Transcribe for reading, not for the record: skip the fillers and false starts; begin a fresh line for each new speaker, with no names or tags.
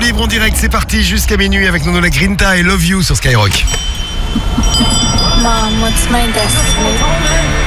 libre en direct, c'est parti jusqu'à minuit avec Nono Grinta et Love You sur Skyrock.
Mom, what's my destiny?